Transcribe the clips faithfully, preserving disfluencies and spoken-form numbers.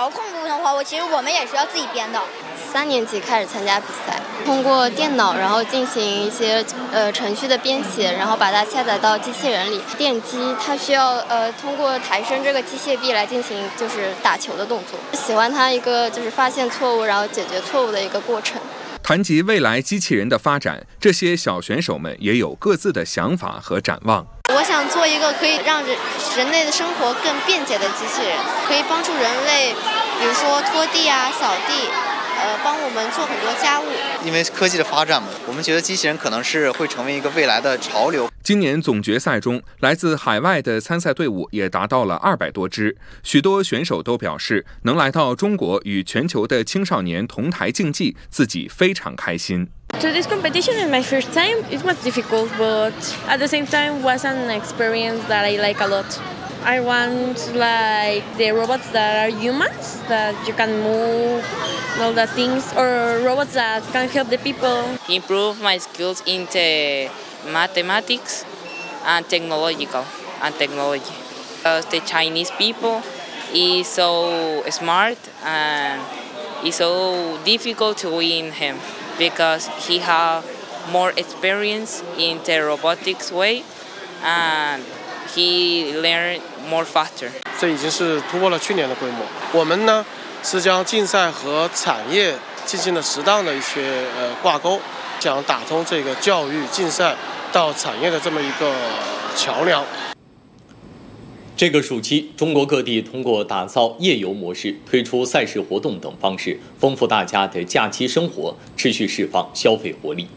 遥控部分的话，我其实我们也是要自己编的。 三年级开始参加比赛，通过电脑然后进行一些呃程序的编写，然后把它下载到机器人里。电机它需要呃通过抬升这个机械臂来进行就是打球的动作。喜欢它一个就是发现错误然后解决错误的一个过程。 谈及未来机器人的发展，这些小选手们也有各自的想法和展望。 我想做一个可以让人人类的生活更便捷的机器人，可以帮助人类，比如说拖地啊、扫地。呃，帮我们做很多家务。 因为科技的发展嘛，我们觉得机器人可能是会成为一个未来的潮流。 今年总决赛中，来自海外的参赛队伍也达到了二百多支。许多选手都表示，能来到中国与全球的青少年同台竞技，自己非常开心。 So this competition is my first time. It was difficult, but at the same time was an experience that I like a lot. I want like the robots that are humans, that you can move, all the things, or robots that can help the people. Improve my skills into mathematics and technological and technology. Because the Chinese people is so smart and it's so difficult to win him because he have more experience in the robotics way and he learned more faster. 这已经是突破了去年的规模。我们呢是将竞赛和产业进行了适当的一些呃挂钩，想打通这个教育竞赛到产业的这么一个桥梁。 这个暑期，中国各地通过打造夜游模式、推出赛事活动等方式，丰富大家的假期生活，持续释放消费活力。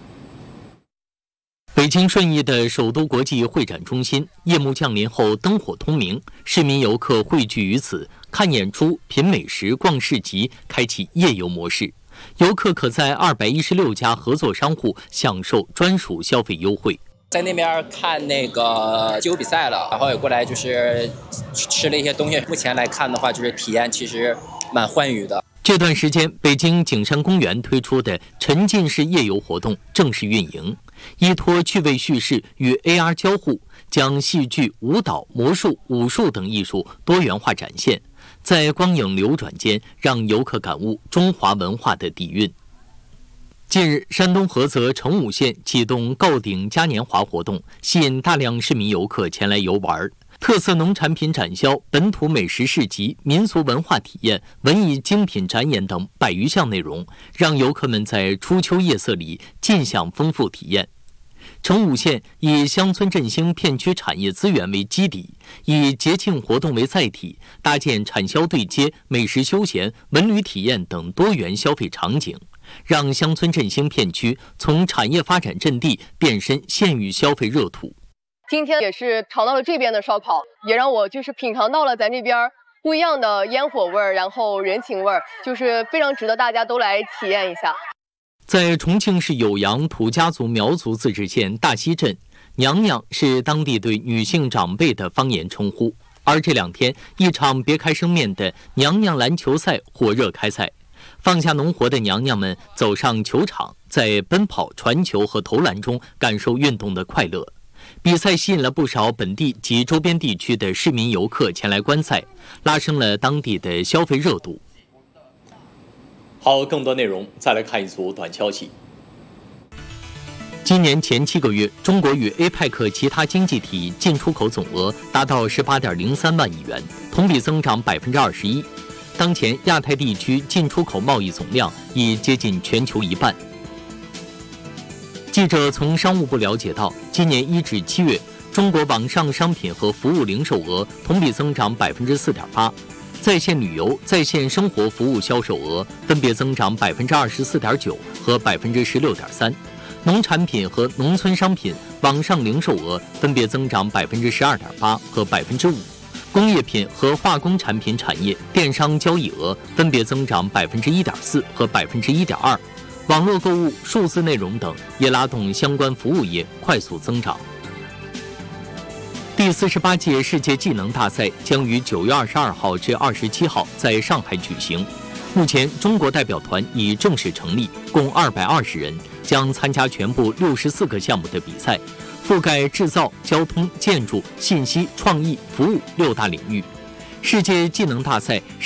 北京顺义的首都国际会展中心夜幕降临后灯火通明，市民游客汇聚于此，看演出、品美食、逛市集，开启夜游模式。游客可在二百一十六家合作商户享受专属消费优惠。 在那边看那个街舞比赛了，然后也过来就是吃了一些东西。目前来看的话，就是体验其实蛮欢愉的。 这段时间，北京景山公园推出的沉浸式夜游活动正式运营，依托趣味叙事与 A R 交互，将戏剧、舞蹈、魔术、武术等艺术多元化展现，在光影流转间，让游客感悟中华文化的底蕴。近日，山东菏泽成武县启动告顶嘉年华活动，吸引大量市民游客前来游玩。特色农产品展销、本土美食市集、民俗文化体验、文艺精品展演等百余项内容，让游客们在初秋夜色里尽享丰富体验。成武县以乡村振兴片区产业资源为基底，以节庆活动为载体，搭建产销对接、美食休闲、文旅体验等多元消费场景，让乡村振兴片区从产业发展阵地变身县域消费热土。 今天也是尝到了这边的烧烤，也让我就是品尝到了咱这边不一样的烟火味儿，然后人情味儿，就是非常值得大家都来体验一下。 在重庆市酉阳土家族苗族自治县大溪镇，娘娘是当地对女性长辈的方言称呼。而这两天，一场别开生面的娘娘篮球赛火热开赛，放下农活的娘娘们走上球场，在奔跑、传球和投篮中感受运动的快乐。比赛吸引了不少本地及周边地区的市民游客前来观赛，拉升了当地的消费热度。好，更多内容再来看一组短消息。今年前七个月，中国与 A P E C 其他经济体进出口总额达到 十八点零三万亿元，同比增长 百分之二十一。当前亚太地区进出口贸易总量已接近全球一半。记者从商务部了解到，今年一至七月，中国网上商品和服务零售额同比增长 百分之四点八， 在线旅游、在线生活服务销售额分别增长 百分之二十四点九 和 百分之十六点三， 农产品和农村商品网上零售额分别增长 百分之十二点八 和 百分之五， 工业品和化工产品产业电商交易额分别增长 百分之一点四 和 百分之一点二，网络购物、数字内容等也拉动相关服务业快速增长。第四十八届世界技能大赛将于九月二十二号至二十七号在上海举行。目前，中国代表团已正式成立，共二百二十人，将参加全部六十四个项目的比赛，覆盖制造、交通、建筑、信息、创意、服务六大领域。世界技能大赛